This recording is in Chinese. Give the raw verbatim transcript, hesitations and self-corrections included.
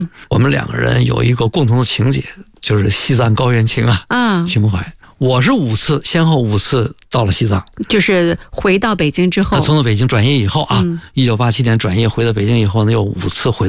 我们两个人有一个共同的情节，就是西藏高原情啊， 嗯， 情怀。我是五次，先后五次到了西藏， 就是回到北京之后， 从北京转业以后啊，一九八七年转业回到北京以后呢，又五次回到。